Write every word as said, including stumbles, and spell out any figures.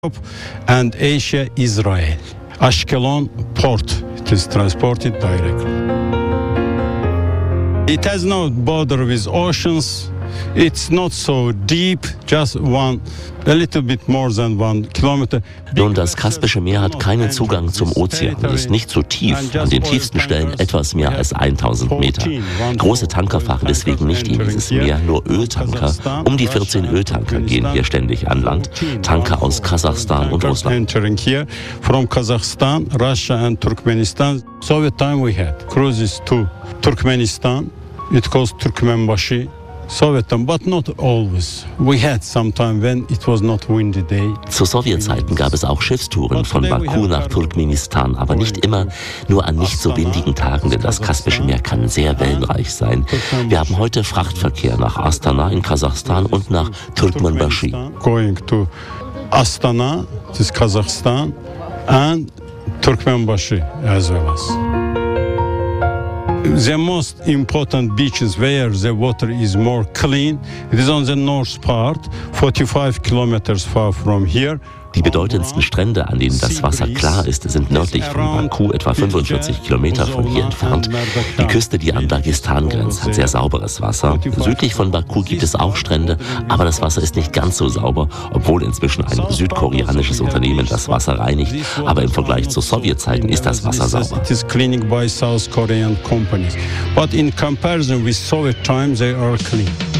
and Asia, Israel. Ashkelon port, it is transported directly. It has no border with oceans. It's not so deep, just one, a little bit more than one kilometer. Nun, das Kaspische Meer hat keinen Zugang zum Ozean, ist nicht so tief, an den tiefsten Stellen etwas mehr als tausend Meter. Große Tanker fahren deswegen nicht in dieses Meer, nur Öltanker. Um die vierzehn Öltanker gehen hier ständig an Land, Tanker aus Kasachstan und Russland. From Kazakhstan, Russia and Turkmenistan. Soviet time we had cruises to Turkmenistan. It goes Turkmenbashi. Soviet time, but not always. We had some time when it was not windy day. Zu Sowjetzeiten gab es auch Schiffstouren von Baku nach Turkmenistan, aber nicht immer, nur an nicht so windigen Tagen, denn das Kaspische Meer kann sehr wellenreich sein. Wir haben heute Frachtverkehr nach Astana in Kasachstan und nach Turkmenbashi. Going to Astana, this is Kazakhstan, and Turkmenbashi as well as. The most important beaches where the water is more clean, it is on the north part, forty-five kilometers far from here. Die bedeutendsten Strände, an denen das Wasser klar ist, sind nördlich von Baku, etwa fünfundvierzig Kilometer von hier entfernt. Die Küste, die an Dagestan grenzt, hat sehr sauberes Wasser. Südlich von Baku gibt es auch Strände, aber das Wasser ist nicht ganz so sauber, obwohl inzwischen ein südkoreanisches Unternehmen das Wasser reinigt. Aber im Vergleich zu Sowjetzeiten ist das Wasser sauber. It is cleaning by South Korean companies, but in comparison with Soviet time, they are clean.